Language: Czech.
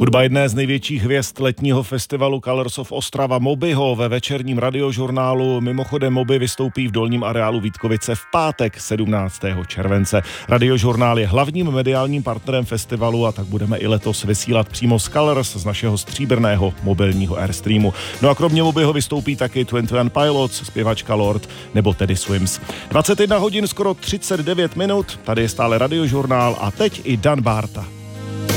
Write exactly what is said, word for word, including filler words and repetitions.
Hudba jedné z největších hvězd letního festivalu Colors of Ostrava Mobyho ve večerním radiožurnálu. Mimochodem Moby vystoupí v dolním areálu Vítkovice v pátek sedmnáctého července. Radiožurnál je hlavním mediálním partnerem festivalu a tak budeme i letos vysílat přímo z Colors, z našeho stříbrného mobilního Airstreamu. No a kromě Mobyho vystoupí taky dvacet jedna Pilots, zpěvačka Lord nebo Teddy Swims. dvacet jedna hodin skoro třicet devět minut, tady je stále radiožurnál a teď i Dan Bárta.